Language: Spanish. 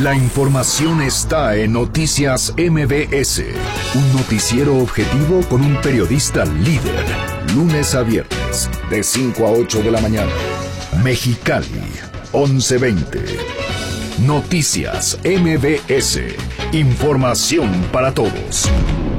La información está en Noticias MBS, un noticiero objetivo con un periodista líder. Lunes a viernes, de 5 a 8 de la mañana. Mexicali, 11:20. Noticias MBS, información para todos.